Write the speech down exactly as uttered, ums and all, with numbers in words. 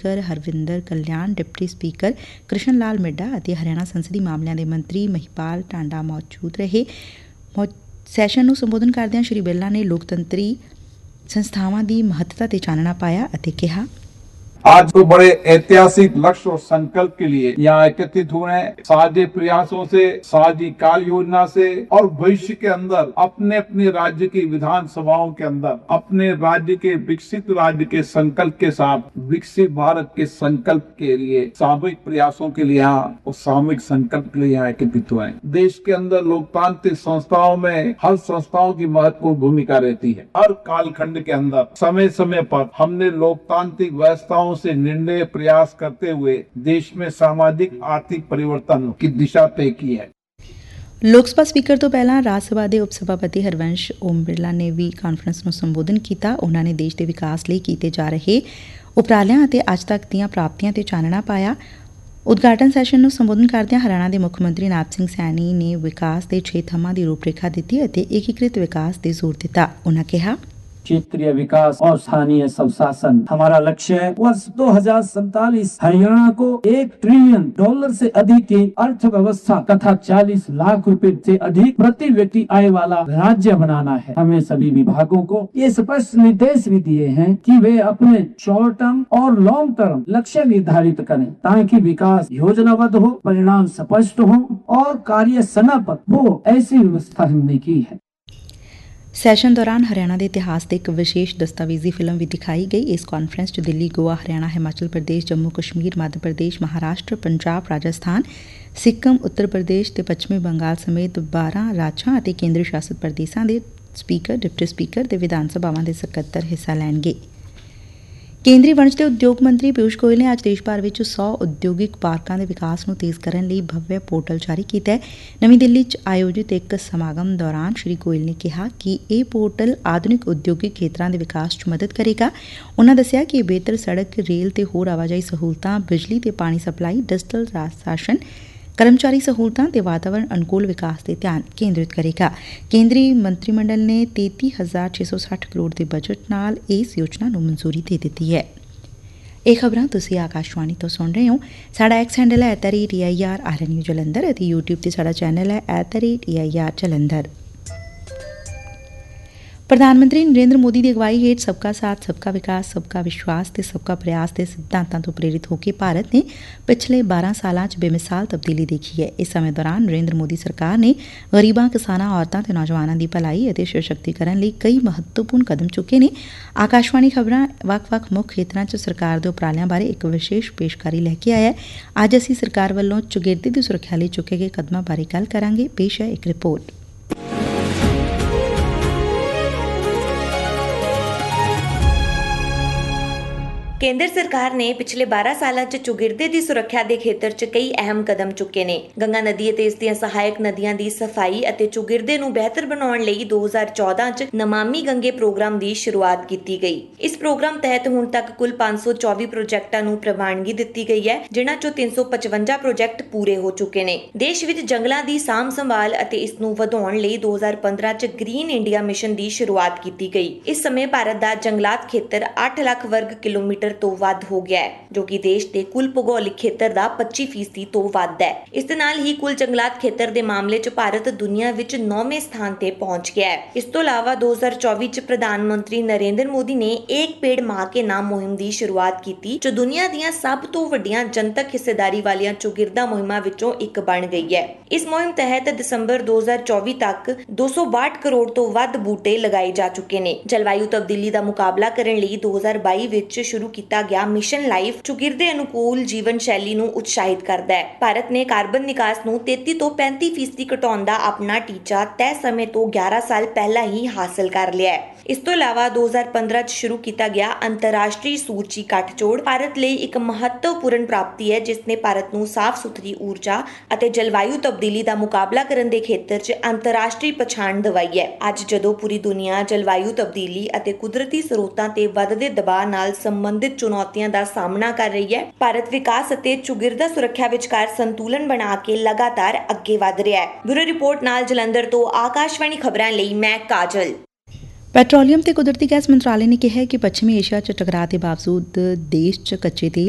Speaker Harvinder ਕਲਿਆਣ, deputy speaker Krishna ਲਾਲ ਮਿੱਡਾ ਅਤੇ ਹਰਿਆਣਾ ਸੰਸਦੀ ਮਾਮਲਿਆਂ ਦੇ ਮੰਤਰੀ ਮਹੀਪਾਲ ਟਾਂਡਾ ਮੌਜੂਦ ਰਹੇ। ਸੈਸ਼ਨ ਨੂੰ ਸੰਬੋਧਨ ਕਰਦਿਆਂ ਸ਼੍ਰੀ ਬਿਰਲਾ ਨੇ ਲੋਕਤੰਤਰੀ ਸੰਸਥਾਵਾਂ ਦੀ ਮਹੱਤਤਾ ਤੇ ਚਾਨਣਾ पाया ਅਤੇ ਕਿਹਾ, आज तो बड़े ऐतिहासिक लक्ष्य और संकल्प के लिए यहाँ एकत्रित हुए हैं। साझे प्रयासों से, साझी कार्य योजना से और भविष्य के अंदर अपने अपने राज्य की विधान सभाओं के अंदर अपने राज्य के विकसित राज्य के संकल्प के साथ विकसित भारत के संकल्प के लिए सामूहिक प्रयासों के लिए यहाँ और सामूहिक संकल्प के लिए यहाँ एकत्रित हुए हैं। देश के अंदर लोकतांत्रिक संस्थाओं में हर संस्थाओं की महत्वपूर्ण भूमिका रहती है। हर कालखंड के अंदर समय समय पर हमने लोकतांत्रिक व्यवस्थाओं से निर्णय प्रयास करते हुए देश में सामाजिक आर्थिक परिवर्तन की दिशा तय की है। ਲੋਕ ਸਭਾ ਸਪੀਕਰ ਤੋਂ ਪਹਿਲਾਂ ਰਾਜ ਸਭਾ ਦੇ ਉਪ ਸਭਾਪਤੀ ਹਰਵੰਸ਼ ਓਮ ਬਿਰਲਾ ਨੇ ਵੀ ਕਾਨਫਰੰਸ ਨੂੰ ਸੰਬੋਧਨ ਕੀਤਾ। ਉਨ੍ਹਾਂ ਨੇ ਦੇਸ਼ ਦੇ ਵਿਕਾਸ ਲਈ ਕੀਤੇ ਜਾ ਰਹੇ ਉਪਰਾਲਿਆਂ ਅਤੇ ਅੱਜ ਤੱਕ ਦੀਆਂ ਪ੍ਰਾਪਤੀਆਂ ਤੇ ਚਾਨਣਾ ਪਾਇਆ। ਉਦਘਾਟਨ ਸੈਸ਼ਨ ਨੂੰ ਸੰਬੋਧਨ ਕਰਦਿਆਂ ਹਰਿਆਣਾ ਦੇ ਮੁੱਖ ਮੰਤਰੀ ਨਾਇਬ ਸਿੰਘ ਸੈਣੀ ਨੇ ਵਿਕਾਸ ਦੇ ਛੇ ਥੰਮਾਂ ਦੀ ਰੂਪਰੇਖਾ ਦਿੱਤੀ ਅਤੇ ਏਕੀਕ੍ਰਿਤ ਵਿਕਾਸ ਤੇ ਜ਼ੋਰ ਦਿੱਤਾ। ਉਨ੍ਹਾਂ ਕਿਹਾ, क्षेत्रीय विकास और स्थानीय स्वशासन हमारा लक्ष्य है। वर्ष दो हजार सैतालीस हरियाणा को एक ट्रिलियन डॉलर से अधिक की अर्थव्यवस्था तथा चालीस लाख रुपए से अधिक प्रति व्यक्ति आय वाला राज्य बनाना है। हमें सभी विभागों को ये स्पष्ट निर्देश भी दिए हैं कि वे अपने शॉर्ट टर्म और लॉन्ग टर्म लक्ष्य निर्धारित करें ताकि विकास योजनाबद्ध हो, परिणाम स्पष्ट हो और कार्य समाप्त हो। ऐसी व्यवस्था हमने की है। ਸੈਸ਼ਨ ਦੌਰਾਨ ਹਰਿਆਣਾ ਦੇ ਇਤਿਹਾਸ ਤੇ ਇੱਕ ਵਿਸ਼ੇਸ਼ ਦਸਤਾਵੇਜ਼ੀ ਫਿਲਮ ਵੀ ਦਿਖਾਈ ਗਈ। ਇਸ ਕਾਨਫਰੰਸ 'ਚ ਦਿੱਲੀ, ਗੋਆ, ਹਰਿਆਣਾ, ਹਿਮਾਚਲ ਪ੍ਰਦੇਸ਼, ਜੰਮੂ ਕਸ਼ਮੀਰ, ਮੱਧ ਪ੍ਰਦੇਸ਼, ਮਹਾਰਾਸ਼ਟਰ, ਪੰਜਾਬ, ਰਾਜਸਥਾਨ, ਸਿੱਕਮ, ਉੱਤਰ ਪ੍ਰਦੇਸ਼ ਤੇ ਪੱਛਮੀ ਬੰਗਾਲ ਸਮੇਤ ਬਾਰਾਂ ਰਾਜਾਂ ਅਤੇ ਕੇਂਦਰ ਸ਼ਾਸਤ ਪ੍ਰਦੇਸ਼ਾਂ ਦੇ ਸਪੀਕਰ, ਡਿਪਟੀ ਸਪੀਕਰ ਤੇ ਵਿਧਾਨ ਸਭਾਵਾਂ ਦੇ ਸਕੱਤਰ ਹਿੱਸਾ ਲੈਣਗੇ। ਕੇਂਦਰੀ ਵਣਜ ਤੇ ਉਦਯੋਗ ਮੰਤਰੀ ਪਿਊਸ਼ ਗੋਇਲ ਨੇ ਅੱਜ ਦੇਸ਼ ਭਰ ਵਿੱਚ ਸੌ ਉਦਯੋਗਿਕ ਪਾਰਕਾਂ ਦੇ ਵਿਕਾਸ ਨੂੰ ਤੇਜ਼ ਕਰਨ ਲਈ ਭਵਯ ਪੋਰਟਲ ਜਾਰੀ ਕੀਤਾ ਹੈ। ਨਵੀਂ ਦਿੱਲੀ 'ਚ ਆਯੋਜਿਤ ਇੱਕ ਸਮਾਗਮ ਦੌਰਾਨ ਸ਼੍ਰੀ ਗੋਇਲ ਨੇ ਕਿਹਾ ਕਿ ਇਹ ਪੋਰਟਲ ਆਧੁਨਿਕ ਉਦਯੋਗਿਕ ਖੇਤਰਾਂ ਦੇ ਵਿਕਾਸ 'ਚ ਮਦਦ ਕਰੇਗਾ। ਉਨ੍ਹਾਂ ਦੱਸਿਆ ਕਿ ਇਹ ਬਿਹਤਰ ਸੜਕ, ਰੇਲ ਤੇ ਹੋਰ ਆਵਾਜਾਈ ਸਹੂਲਤਾਂ, ਬਿਜਲੀ ਤੇ ਪਾਣੀ ਸਪਲਾਈ, ਡਿਜੀਟਲ ਰਾਜ ਸ਼ਾਸਨ, ਕਰਮਚਾਰੀ ਸਹੂਲਤਾਂ ਤੇ ਵਾਤਾਵਰਣ ਅਨੁਕੂਲ ਵਿਕਾਸ ਤੇ ਧਿਆਨ ਕੇਂਦਰਿਤ ਕਰੇਗਾ। ਕੇਂਦਰੀ ਮੰਤਰੀ ਮੰਡਲ ਨੇ ਤੇਤੀ ਹਜ਼ਾਰ ਛੇ ਸੌ ਸੱਠ ਕਰੋੜ ਦੇ ਬਜਟ ਨਾਲ ਇਸ ਯੋਜਨਾ ਨੂੰ ਮਨਜ਼ੂਰੀ ਦੇ ਦਿੱਤੀ ਹੈ। ਇਹ ਖਬਰਾਂ ਤੁਸੀਂ ਆਕਾਸ਼ਵਾਣੀ ਤੋਂ ਸੁਣ ਰਹੇ ਹੋ। ਸਾਡਾ ਐਕਸ ਹੈਂਡਲ ਹੈ at the rate A I R R N U Jalandhar ਅਤੇ ਯੂਟਿਊਬ ਤੇ ਸਾਡਾ ਚੈਨਲ ਹੈ at the rate A I R Jalandhar. ਪ੍ਰਧਾਨ ਮੰਤਰੀ ਨਰਿੰਦਰ ਮੋਦੀ ਦੀ ਅਗਵਾਈ ਹੇਠ ਸਬਕਾ ਸਾਥ, ਸਬਕਾ ਵਿਕਾਸ, ਸਬਕਾ ਵਿਸ਼ਵਾਸ ਤੇ ਸਬਕਾ ਪ੍ਰਯਾਸ ਦੇ ਸਿਧਾਂਤਾਂ ਤੋਂ ਪ੍ਰੇਰਿਤ ਹੋ ਕੇ ਭਾਰਤ ਨੇ ਪਿਛਲੇ ਬਾਰਾਂ ਸਾਲਾਂ 'ਚ ਬੇਮਿਸਾਲ ਤਬਦੀਲੀ ਦੇਖੀ ਹੈ। ਇਸ ਸਮੇਂ ਦੌਰਾਨ ਨਰਿੰਦਰ ਮੋਦੀ ਸਰਕਾਰ ਨੇ ਗਰੀਬਾਂ, ਕਿਸਾਨਾਂ, ਔਰਤਾਂ ਤੇ ਨੌਜਵਾਨਾਂ ਦੀ ਭਲਾਈ ਅਤੇ ਸਸ਼ਕਤੀਕਰਨ ਲਈ ਕਈ ਮਹੱਤਵਪੂਰਨ ਕਦਮ ਚੁੱਕੇ ਨੇ। ਆਕਾਸ਼ਵਾਣੀ ਖਬਰਾਂ ਵੱਖ-ਵੱਖ ਮੁੱਖ ਖੇਤਰਾਂ 'ਚ ਸਰਕਾਰ ਦੇ ਉਪਰਾਲਿਆਂ ਬਾਰੇ ਇੱਕ ਵਿਸ਼ੇਸ਼ ਪੇਸ਼ਕਾਰੀ ਲੈ ਕੇ ਆਇਆ ਹੈ। ਅੱਜ ਅਸੀਂ ਸਰਕਾਰ ਵੱਲੋਂ ਚੌਗਿਰਦੇ ਦੀ ਸੁਰੱਖਿਆ ਲਈ ਚੁੱਕੇ ਗਏ ਕਦਮਾਂ ਬਾਰੇ ਗੱਲ ਕਰਾਂਗੇ। ਪੇਸ਼ ਹੈ ਇੱਕ ਰਿਪੋਰਟ। ਕੇਂਦਰ ਸਰਕਾਰ ਨੇ ਪਿਛਲੇ ਬਾਰਾਂ ਸਾਲਾਂ 'ਚ ਚੌਗਿਰਦੇ ਦੀ ਸੁਰੱਖਿਆ ਦੇ ਖੇਤਰ 'ਚ ਕਈ ਅਹਿਮ ਕਦਮ ਚੁੱਕੇ ਨੇ। ਗੰਗਾ ਨਦੀ ਅਤੇ ਇਸ ਦੀਆਂ ਸਹਾਇਕ ਨਦੀਆਂ ਦੀ ਸਫਾਈ ਅਤੇ ਚੌਗਿਰਦੇ ਨੂੰ ਬਿਹਤਰ ਬਣਾਉਣ ਲਈ ਦੋ ਹਜ਼ਾਰ ਚੌਦਾਂ 'ਚ ਨਮਾਮੀ ਗੰਗੇ ਪ੍ਰੋਗਰਾਮ ਦੀ ਸ਼ੁਰੂਆਤ ਕੀਤੀ ਗਈ। ਇਸ ਪ੍ਰੋਗਰਾਮ ਤਹਿਤ ਹੁਣ ਤੱਕ ਕੁੱਲ ਪੰਜ ਸੌ ਚੌਵੀ ਪ੍ਰੋਜੈਕਟਾਂ ਨੂੰ ਪ੍ਰਵਾਨਗੀ ਦਿੱਤੀ ਗਈ ਹੈ, ਜਿਨ੍ਹਾਂ 'ਚੋਂ ਤਿੰਨ ਸੌ ਪਚਵੰਜਾ ਪ੍ਰੋਜੈਕਟ ਪੂਰੇ ਹੋ ਚੁੱਕੇ ਨੇ। ਦੇਸ਼ ਵਿੱਚ ਜੰਗਲਾਂ ਦੀ ਸਾਂਭ ਸੰਭਾਲ ਅਤੇ ਇਸ ਨੂੰ ਵਧਾਉਣ ਲਈ ਦੋ ਹਜ਼ਾਰ ਪੰਦਰਾਂ 'ਚ ਗ੍ਰੀਨ ਇੰਡੀਆ ਮਿਸ਼ਨ ਦੀ ਸ਼ੁਰੂਆਤ ਕੀਤੀ ਗਈ। ਇਸ ਸਮੇਂ ਭਾਰਤ ਦਾ ਜੰਗਲਾਤ ਖੇਤਰ ਅੱਠ ਲੱਖ ਵਰਗ ਕਿਲੋਮੀਟਰ ਤੋਂ ਵੱਧ ਹੋ ਗਿਆ ਹੈ, ਜੋ ਕਿ ਦੇਸ਼ ਦੇ ਕੁੱਲ ਭੂਗੋਲਿਕ ਖੇਤਰ ਦਾ ਪੱਚੀ ਫੀਸਦੀ ਤੋਂ ਵੱਧ ਹੈ। ਇਸ ਦੇ ਨਾਲ ਹੀ ਕੁੱਲ ਜੰਗਲਾਤ ਖੇਤਰ ਦੇ ਮਾਮਲੇ 'ਚ ਭਾਰਤ ਦੁਨੀਆ ਵਿੱਚ ਨੌਵੇਂ ਸਥਾਨ ਤੇ ਪਹੁੰਚ ਗਿਆ ਹੈ। ਇਸ ਤੋਂ ਇਲਾਵਾ ਦੋ ਹਜ਼ਾਰ ਚੌਵੀ 'ਚ ਪ੍ਰਧਾਨ ਮੰਤਰੀ ਨਰਿੰਦਰ ਮੋਦੀ ਨੇ ਏਕ ਪੇੜ ਮਾਂ ਕੇ ਨਾਮ ਮੁਹਿੰਮ ਦੀ ਸ਼ੁਰੂਆਤ ਕੀਤੀ, ਜੋ ਦੁਨੀਆ ਦੀਆਂ ਸਭ ਤੋਂ ਵੱਡੀਆਂ ਜਨਤਕ ਹਿੱਸੇਦਾਰੀ ਵਾਲੀਆਂ ਚੌਗਿਰਦਾ ਮੁਹਿੰਮਾਂ ਵਿੱਚੋਂ ਇੱਕ ਬਣ ਗਈ ਹੈ। ਇਸ ਮੁਹਿੰਮ ਤਹਿਤ ਦਸੰਬਰ ਦੋ ਹਜ਼ਾਰ ਚੌਵੀ ਤੱਕ ਦੋ ਸੌ ਬਾਹਠ ਕਰੋੜ ਤੋਂ ਵੱਧ ਬੂਟੇ ਲਗਾਏ ਜਾ ਚੁੱਕੇ ਨੇ। ਜਲਵਾਯੂ ਤਬਦੀਲੀ ਦਾ ਮੁਕਾਬਲਾ ਕਰਨ ਲਈ ਦੋ ਹਜ਼ਾਰ ਬਾਈ ਵਿੱਚ ਸ਼ੁਰੂ ਕੀਤਾ ਗਿਆ ਮਿਸ਼ਨ ਲਾਈਫ ਚੌਗਿਰਦੇ ਅਨੁਕੂਲ ਜੀਵਨ ਸ਼ੈਲੀ ਨੂੰ ਉਤਸ਼ਾਹਿਤ ਕਰਦਾ ਹੈ। ਭਾਰਤ ਨੇ ਕਾਰਬਨ ਨਿਕਾਸ ਨੂੰ ਤੇਤੀ ਤੋਂ ਪੈਂਤੀ ਫੀਸਦੀ ਘਟਾਉਣ ਦਾ ਆਪਣਾ ਟੀਚਾ ਤੈਅ ਸਮੇਂ ਤੋਂ ਗਿਆਰਾਂ ਸਾਲ ਪਹਿਲਾਂ ਹੀ ਹਾਸਲ ਕਰ ਲਿਆ ਹੈ। ਇਸ ਤੋਂ ਇਲਾਵਾ ਦੋ ਹਜ਼ਾਰ ਪੰਦਰਾਂ 'ਚ ਸ਼ੁਰੂ ਕੀਤਾ ਗਿਆ ਅੰਤਰਰਾਸ਼ਟਰੀ ਸੂਰਜੀ ਗੱਠਜੋੜ ਭਾਰਤ ਲਈ ਇੱਕ ਮਹੱਤਵਪੂਰਨ ਪ੍ਰਾਪਤੀ ਹੈ, ਜਿਸ ਨੇ ਭਾਰਤ ਨੂੰ ਸਾਫ਼ ਸੁਥਰੀ ਊਰਜਾ ਅਤੇ ਜਲਵਾਯੂ ਤਬਦੀਲੀ ਦਾ ਮੁਕਾਬਲਾ ਕਰਨ ਦੇ ਖੇਤਰ 'ਚ ਅੰਤਰਰਾਸ਼ਟਰੀ ਪਛਾਣ ਦਿਵਾਈ ਹੈ। ਅੱਜ ਜਦੋਂ ਪੂਰੀ ਦੁਨੀਆ ਜਲਵਾਯੂ ਤਬਦੀਲੀ ਅਤੇ ਕੁਦਰਤੀ ਸਰੋਤਾਂ ਤੇ ਵੱਧਦੇ ਦਬਾਅ ਨਾਲ ਸੰਬੰਧਿਤ ਚੁਣੌਤੀਆਂ ਦਾ ਸਾਹਮਣਾ ਕਰ ਰਹੀ ਹੈ, ਭਾਰਤ ਵਿਕਾਸ ਅਤੇ ਚੌਗਿਰਦਾ ਸੁਰੱਖਿਆ ਵਿਚਕਾਰ ਸੰਤੁਲਨ ਬਣਾ ਕੇ ਲਗਾਤਾਰ ਅੱਗੇ ਵਧ ਰਿਹਾ ਹੈ। ਬਿਊਰੋ ਰਿਪੋਰਟ ਨਾਲ ਜਲੰਧਰ ਤੋਂ ਆਕਾਸ਼ਵਾਣੀ ਖਬਰਾਂ ਲਈ ਮੈਂ ਕਾਜਲ। ਪੈਟਰੋਲੀਅਮ ਤੇ ਕੁਦਰਤੀ ਗੈਸ ਮੰਤਰਾਲੇ ਨੇ ਕਿਹਾ ਕਿ ਪੱਛਮੀ ਏਸ਼ੀਆ 'ਚ ਟਕਰਾਅ ਦੇ ਬਾਵਜੂਦ ਦੇਸ਼ 'ਚ ਕੱਚੇ ਤੇਲ